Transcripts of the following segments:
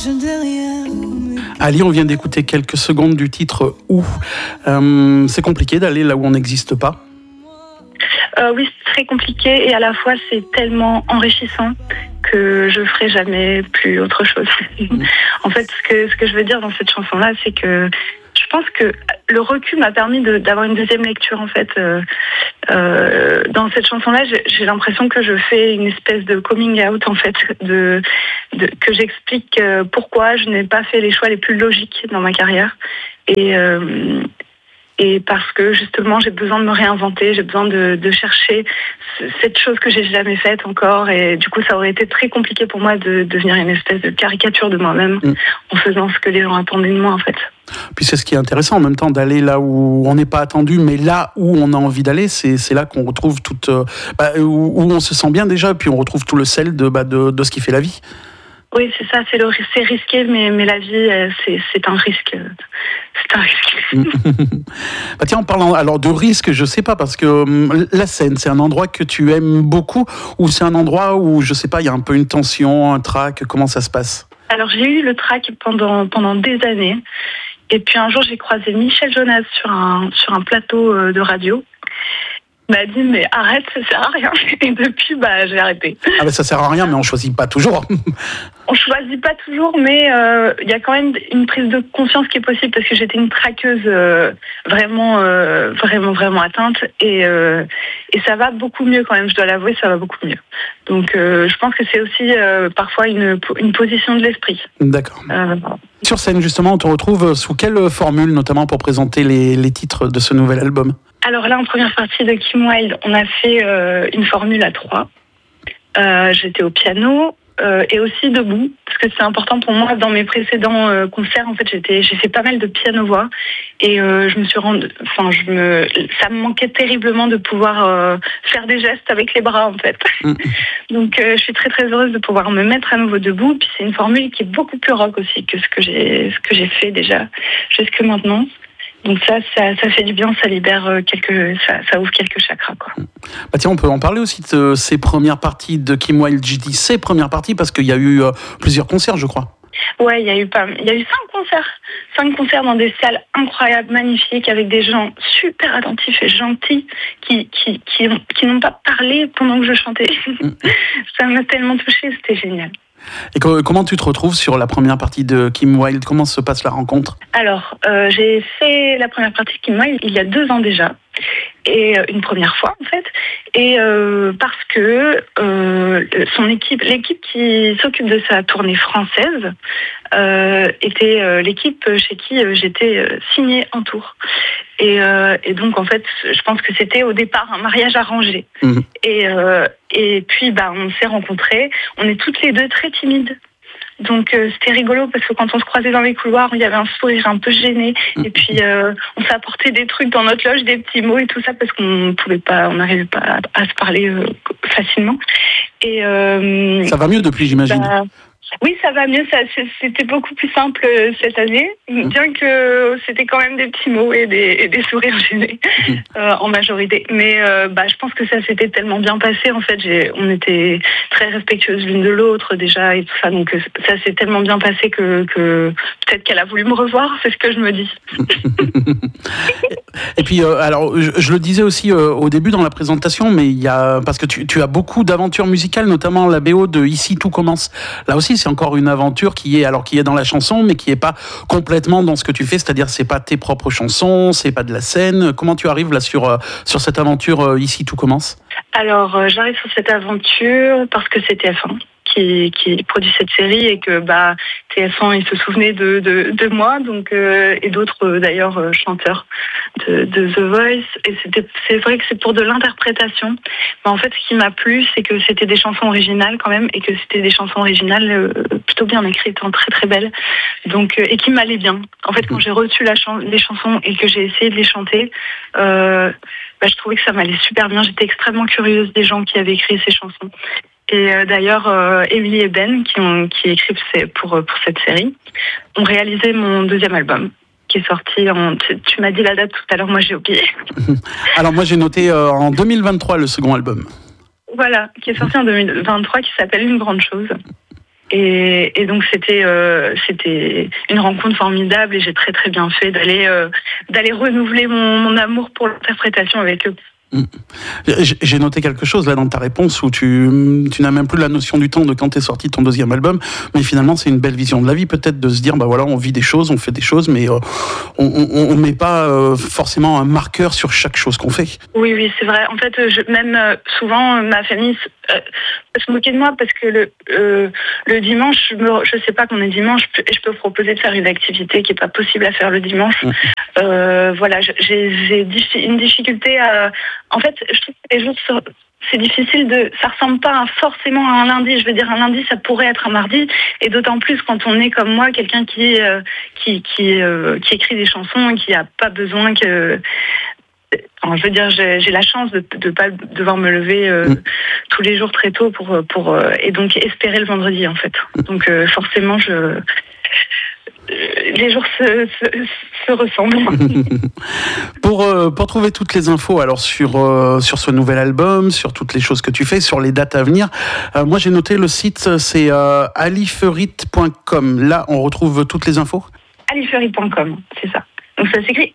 Ali, on vient d'écouter quelques secondes du titre Où. C'est compliqué d'aller là où on n'existe pas. Oui, c'est très compliqué et à la fois c'est tellement enrichissant que je ferai jamais plus autre chose. En fait, ce que je veux dire dans cette chanson-là, c'est que je pense que le recul m'a permis d'avoir une deuxième lecture. En fait, dans cette chanson-là, j'ai l'impression que je fais une espèce de coming out, en fait, que j'explique pourquoi je n'ai pas fait les choix les plus logiques dans ma carrière et parce que justement j'ai besoin de me réinventer, j'ai besoin de chercher cette chose que j'ai jamais faite encore, et du coup ça aurait été très compliqué pour moi de devenir une espèce de caricature de moi-même en faisant ce que les gens attendaient de moi, en fait. Puis c'est ce qui est intéressant en même temps, d'aller là où on n'est pas attendu, mais là où on a envie d'aller, c'est là qu'on retrouve toute où on se sent bien déjà, puis on retrouve tout le sel de ce qui fait la vie. Oui, c'est ça, c'est risqué, mais la vie, c'est un risque. C'est un risque. Tiens, en parlant alors de risque, je sais pas, parce que la scène, c'est un endroit que tu aimes beaucoup, ou c'est un endroit où, je sais pas, il y a un peu une tension, un trac, comment ça se passe? Alors, j'ai eu le trac pendant des années, et puis un jour, j'ai croisé Michel Jonas sur un plateau de radio. Il m'a dit, mais arrête, ça sert à rien. Et depuis, j'ai arrêté. Ah ça sert à rien, mais on choisit pas toujours. On choisit pas toujours, mais il y a quand même une prise de conscience qui est possible, parce que j'étais une traqueuse vraiment atteinte, et ça va beaucoup mieux quand même, je dois l'avouer, ça va beaucoup mieux. Donc je pense que c'est aussi parfois une position de l'esprit. D'accord. Sur scène, justement, on te retrouve sous quelle formule, notamment pour présenter les titres de ce nouvel album? Alors là, en première partie de Kim Wilde, on a fait une formule à 3. J'étais au piano et aussi debout, parce que c'est important pour moi. Dans mes précédents concerts, en fait, j'ai fait pas mal de piano-voix, et ça me manquait terriblement de pouvoir faire des gestes avec les bras, en fait. Donc, je suis très très heureuse de pouvoir me mettre à nouveau debout. Puis c'est une formule qui est beaucoup plus rock aussi que ce que j'ai fait déjà jusque maintenant. Donc ça fait du bien, ça libère ça ouvre quelques chakras, quoi. Tiens, on peut en parler aussi de ces premières parties de Kim Wilde. Je dis ces premières parties parce qu'il y a eu plusieurs concerts, je crois. Ouais, il y a eu 5 concerts dans des salles incroyables, magnifiques, avec des gens super attentifs et gentils qui n'ont pas parlé pendant que je chantais. Ça m'a tellement touchée, c'était génial. Et comment tu te retrouves sur la première partie de Kim Wilde? Comment se passe la rencontre? Alors, j'ai fait la première partie de Kim Wilde il y a 2 ans déjà, et une première fois en fait, et parce que l'équipe qui s'occupe de sa tournée française était l'équipe chez qui j'étais signée en tour. Et donc en fait, je pense que c'était au départ un mariage arrangé. Et puis on s'est rencontrés. On est toutes les deux très timides. Donc c'était rigolo, parce que quand on se croisait dans les couloirs, il y avait un sourire un peu gêné. Et puis on s'apportait des trucs dans notre loge, des petits mots et tout ça, parce qu'on n'arrivait pas à se parler facilement. Et ça va mieux depuis, j'imagine. Oui, ça va mieux. C'était beaucoup plus simple cette année, bien que c'était quand même des petits mots et des sourires gênés en majorité. Mais je pense que ça s'était tellement bien passé. En fait, on était très respectueuses l'une de l'autre déjà et tout ça. Donc ça s'est tellement bien passé que peut-être qu'elle a voulu me revoir. C'est ce que je me dis. Et puis, alors, je le disais aussi au début dans la présentation, mais parce que tu as beaucoup d'aventures musicales, notamment la BO de Ici tout commence. Là aussi, c'est encore une aventure qui est dans la chanson, mais qui est pas complètement dans ce que tu fais, c'est-à-dire c'est pas tes propres chansons, c'est pas de la scène. Comment tu arrives là sur cette aventure Ici tout commence? Alors j'arrive sur cette aventure parce que c'est TF1 qui produit cette série, et que TF1 ils se souvenaient de moi, donc et d'autres d'ailleurs chanteurs de The Voice, et c'est vrai que c'est pour de l'interprétation, mais en fait ce qui m'a plu, c'est que c'était des chansons originales quand même, et que c'était des chansons originales plutôt bien écrites, très très belles, donc et qui m'allaient bien. En fait, quand j'ai reçu les chansons et que j'ai essayé de les chanter, je trouvais que ça m'allait super bien. J'étais extrêmement curieuse des gens qui avaient écrit ces chansons. Et d'ailleurs, Emily et Ben, qui écrivent pour cette série, ont réalisé mon 2e album, qui est sorti tu m'as dit la date tout à l'heure, moi j'ai oublié. Alors moi j'ai noté en 2023 le second album. Voilà, qui est sorti en 2023, qui s'appelle Une grande chose. Et donc c'était une rencontre formidable et j'ai très très bien fait d'aller renouveler mon amour pour l'interprétation avec eux. J'ai noté quelque chose là dans ta réponse où tu n'as même plus la notion du temps de quand est sorti ton deuxième album, mais finalement c'est une belle vision de la vie peut-être de se dire bah voilà, on vit des choses, on fait des choses, mais on met pas forcément un marqueur sur chaque chose qu'on fait. Oui, c'est vrai. En fait, souvent ma famille se moquait de moi parce que le dimanche, je sais pas qu'on est dimanche, je peux proposer de faire une activité qui est pas possible à faire le dimanche. Voilà, j'ai une difficulté à. En fait, je trouve que les jours, c'est difficile ça ressemble pas forcément à un lundi. Je veux dire, un lundi, ça pourrait être un mardi, et d'autant plus quand on est comme moi, quelqu'un qui écrit des chansons et qui a pas besoin que. Enfin, je veux dire, j'ai la chance de pas devoir me lever tous les jours très tôt pour et donc espérer le vendredi en fait. Donc forcément, les jours se ressemblent. Pour trouver toutes les infos alors sur ce nouvel album, sur toutes les choses que tu fais, sur les dates à venir, moi j'ai noté le site, c'est aliferit.com. Là, on retrouve toutes les infos. aliferit.com, c'est ça. Donc ça s'écrit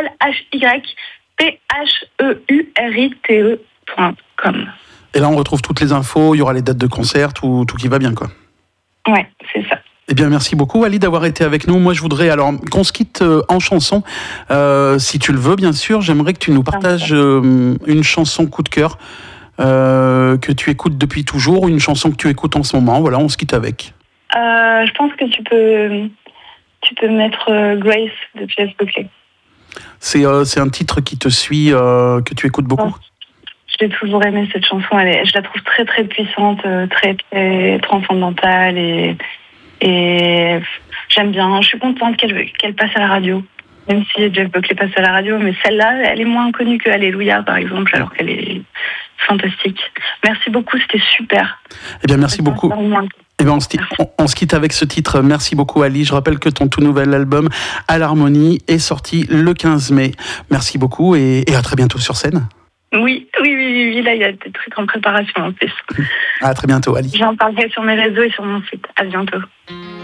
ALHYPHEURITE.com. Et là, on retrouve toutes les infos, il y aura les dates de concert, tout qui va bien, quoi. Ouais, c'est ça. Eh bien, merci beaucoup, Ali, d'avoir été avec nous. Moi, je voudrais alors qu'on se quitte en chanson. Si tu le veux, bien sûr, j'aimerais que tu nous partages une chanson coup de cœur que tu écoutes depuis toujours, ou une chanson que tu écoutes en ce moment. Voilà, on se quitte avec. Je pense que tu peux mettre Grace de Jeff Buckley. C'est un titre qui te suit, que tu écoutes beaucoup. J'ai toujours aimé cette chanson. Je la trouve très très puissante, très, très transcendantale et j'aime bien. Je suis contente qu'elle passe à la radio. Même si Jeff Buckley passe à la radio, mais celle-là, elle est moins connue que Alléluia, par exemple, alors qu'elle est fantastique. Merci beaucoup, c'était super. Eh bien, merci beaucoup. Eh bien, on se quitte avec ce titre. Merci beaucoup, Ali. Je rappelle que ton tout nouvel album, À l'harmonie, est sorti le 15 mai. Merci beaucoup et à très bientôt sur scène. Oui. Là, il y a des trucs en préparation en plus. À très bientôt, Ali. J'en parlerai sur mes réseaux et sur mon site. À bientôt.